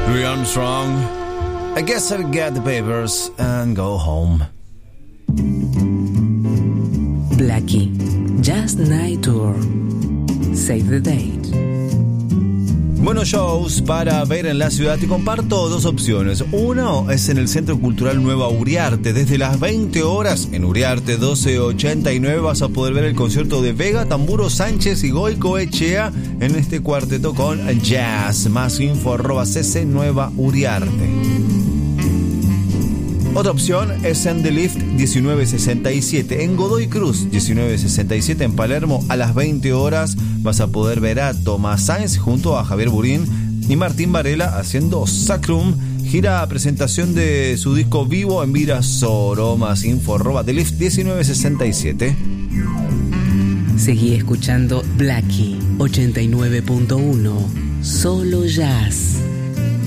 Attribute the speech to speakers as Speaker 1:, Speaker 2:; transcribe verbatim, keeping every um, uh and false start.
Speaker 1: Louis Armstrong. I guess I'll get the papers and go home.
Speaker 2: Blackie, Just Night Tour. Save the date.
Speaker 1: Buenos shows para ver en la ciudad. Te comparto dos opciones. Uno es en el Centro Cultural Nueva Uriarte. Desde las veinte horas en Uriarte doce ochenta y nueve vas a poder ver el concierto de Vega, Tamburo, Sánchez y Goicoechea en este cuarteto con jazz. Más info arroba cc Nueva Uriarte. Otra opción es en The Lift diecinueve sesenta y siete en Godoy Cruz, diecinueve sesenta y siete en Palermo. A las veinte horas vas a poder ver a Tomás Sáenz junto a Javier Burín y Martín Varela haciendo Sacrum, gira presentación de su disco Vivo en Virasoro. Más info arroba The Lift diecinueve sesenta y siete.
Speaker 2: Seguí escuchando Blackie ochenta y nueve punto uno, solo jazz.